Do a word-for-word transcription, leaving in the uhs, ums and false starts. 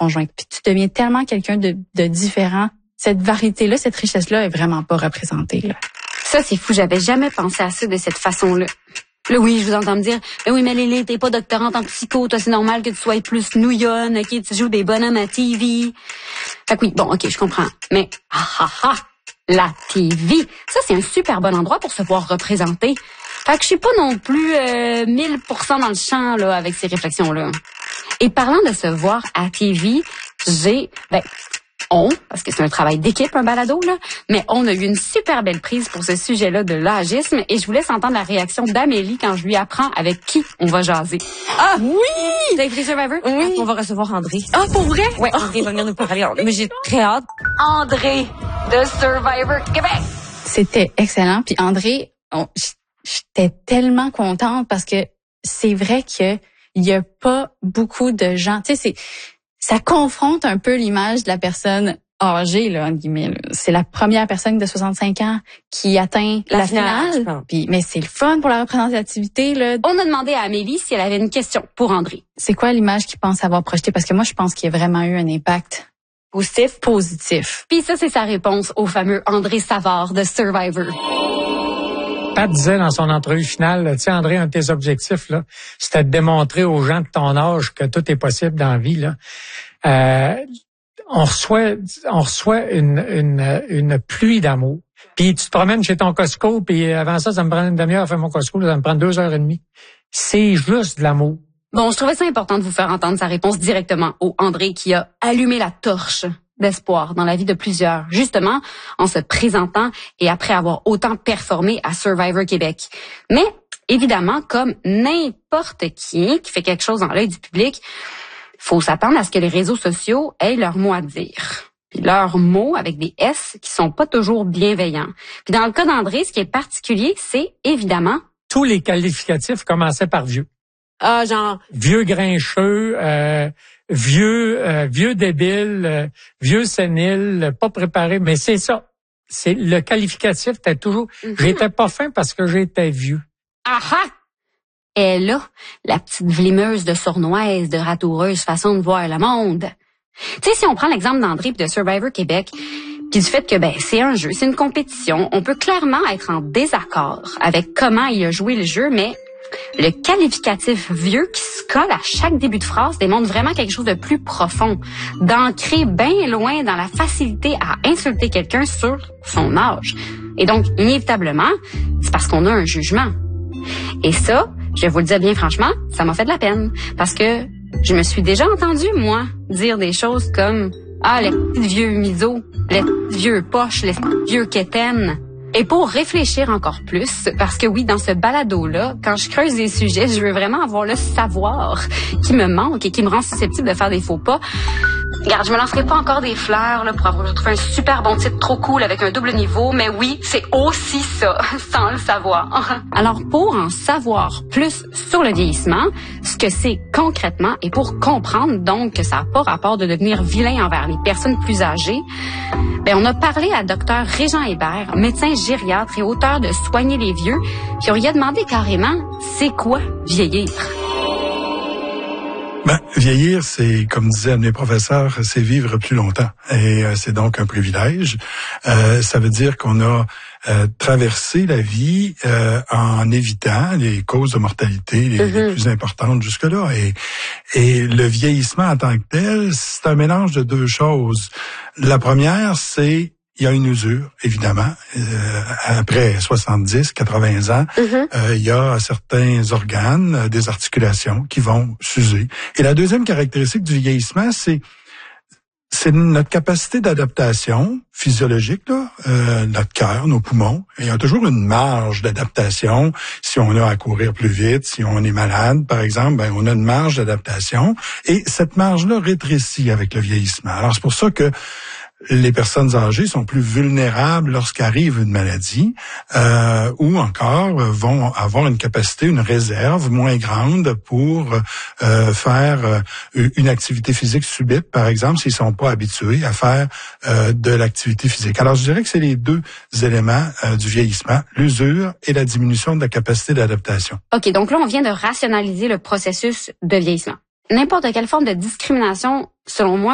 conjoint. Puis tu deviens tellement quelqu'un de, de différent. Cette variété-là, cette richesse-là est vraiment pas représentée, là. Ça, c'est fou. J'avais jamais pensé à ça de cette façon-là. Là, oui, je vous entends me dire, mais oui, mais Lily, t'es pas doctorante en psycho, toi, c'est normal que tu sois plus nouillonne, ok, tu joues des bonhommes à T V. Fait que oui, bon, ok, je comprends. Mais, ah, ah, ah, la T V, ça, c'est un super bon endroit pour se voir représenter. Fait que je suis pas non plus euh, mille pour cent dans le champ, là, avec ces réflexions-là. Et parlant de se voir à T V, j'ai, ben, on, parce que c'est un travail d'équipe, un balado, là, mais on a eu une super belle prise pour ce sujet-là de l'âgisme et je vous laisse entendre la réaction d'Amélie quand je lui apprends avec qui on va jaser. Ah oui! T'as écouté Survivor? Oui. On va recevoir André. Ah, pour vrai? Ouais, André va venir nous parler. Mais j'ai très hâte. André de Survivor Québec! C'était excellent. Puis André, on, j'étais tellement contente parce que c'est vrai que il y a pas beaucoup de gens, tu sais, c'est ça confronte un peu l'image de la personne âgée, là, entre guillemets. Là. C'est la première personne de soixante-cinq ans qui atteint la, la finale. finale. Puis, mais c'est le fun pour la représentativité, là. On a demandé à Amélie si elle avait une question pour André. C'est quoi l'image qu'il pense avoir projetée? Parce que moi, je pense qu'il y a vraiment eu un impact positif. Positif. Puis ça, c'est sa réponse au fameux André Savard de Survivor. Pat disait dans son entrevue finale, tu sais, André, un de tes objectifs, là, c'était de démontrer aux gens de ton âge que tout est possible dans la vie, là. Euh, on reçoit, on reçoit une, une, une pluie d'amour. Puis tu te promènes chez ton Costco, puis avant ça, ça me prend une demi-heure à faire mon Costco, ça me prend deux heures et demie. C'est juste de l'amour. Bon, je trouvais ça important de vous faire entendre sa réponse directement au André qui a allumé la torche d'espoir dans la vie de plusieurs, justement en se présentant et après avoir autant performé à Survivor Québec. Mais évidemment, comme n'importe qui qui fait quelque chose dans l'œil du public, faut s'attendre à ce que les réseaux sociaux aient leur mot à dire. Puis leurs mots avec des S qui sont pas toujours bienveillants. Puis dans le cas d'André, ce qui est particulier, c'est évidemment... Tous les qualificatifs commençaient par vieux. Ah, genre... Vieux grincheux, euh, vieux euh, vieux débile, euh, vieux sénile, pas préparé. Mais c'est ça. C'est le qualificatif, t'es toujours... Mm-hmm. J'étais pas fin parce que j'étais vieux. Ah ah! Et là, la petite vlimeuse de sournoise, de ratoureuse façon de voir le monde. Tu sais, si on prend l'exemple d'André puis de Survivor Québec, puis du fait que ben c'est un jeu, c'est une compétition, on peut clairement être en désaccord avec comment il a joué le jeu, mais le qualificatif vieux qui se colle à chaque début de phrase démontre vraiment quelque chose de plus profond, d'ancré bien loin dans la facilité à insulter quelqu'un sur son âge. Et donc, inévitablement, c'est parce qu'on a un jugement. Et ça, je vais vous le dire bien franchement, ça m'a fait de la peine. Parce que je me suis déjà entendue, moi, dire des choses comme « Ah, les petits vieux misos, les petits vieux poches, les petits vieux quétaines ». Et pour réfléchir encore plus, parce que oui, dans ce balado-là, quand je creuse des sujets, je veux vraiment avoir le savoir qui me manque et qui me rend susceptible de faire des faux pas. Regarde, je me lancerai pas encore des fleurs là pour avoir trouvé un super bon titre trop cool avec un double niveau, mais oui, c'est aussi ça, sans le savoir. Alors, pour en savoir plus sur le vieillissement, ce que c'est concrètement, et pour comprendre donc que ça n'a pas rapport de devenir vilain envers les personnes plus âgées, ben on a parlé à Dr Régent Hébert, médecin gériatre et auteur de Soigner les vieux, puis on lui a demandé carrément, c'est quoi vieillir? Ben, vieillir, c'est, comme disaient un de mes professeurs, c'est vivre plus longtemps. Et euh, c'est donc un privilège. Euh, ça veut dire qu'on a euh, traversé la vie euh, en évitant les causes de mortalité les, mm-hmm. les plus importantes jusque-là. Et, et le vieillissement en tant que tel, c'est un mélange de deux choses. La première, c'est il y a une usure, évidemment. Euh, après soixante-dix, quatre-vingts ans, mm-hmm. euh, il y a certains organes, euh, des articulations qui vont s'user. Et la deuxième caractéristique du vieillissement, c'est c'est notre capacité d'adaptation physiologique, là, euh, notre cœur, nos poumons. Et il y a toujours une marge d'adaptation. Si on a à courir plus vite, si on est malade, par exemple, ben on a une marge d'adaptation. Et cette marge-là rétrécit avec le vieillissement. Alors c'est pour ça que les personnes âgées sont plus vulnérables lorsqu'arrive une maladie, euh, ou encore euh, vont avoir une capacité, une réserve moins grande pour euh, faire euh, une activité physique subite, par exemple, s'ils sont pas habitués à faire euh, de l'activité physique. Alors, je dirais que c'est les deux éléments euh, du vieillissement, l'usure et la diminution de la capacité d'adaptation. OK, donc là, on vient de rationaliser le processus de vieillissement. N'importe quelle forme de discrimination, selon moi,